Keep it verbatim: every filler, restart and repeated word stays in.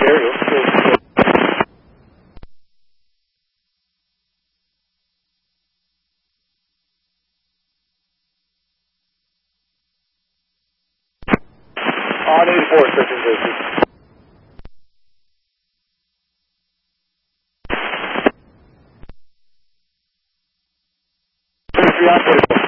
aerial. So, on eighty-four, searching J C. Three on forty-four.